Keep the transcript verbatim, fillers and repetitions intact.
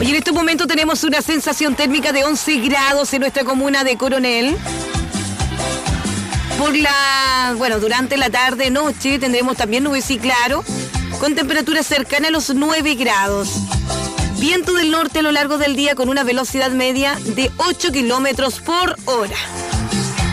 Y en este momento tenemos una sensación térmica de once grados en nuestra comuna de Coronel. Por la, bueno, durante la tarde, noche, tendremos también nubes y claro, con temperaturas cercanas a los nueve grados. Viento del norte a lo largo del día con una velocidad media de ocho kilómetros por hora.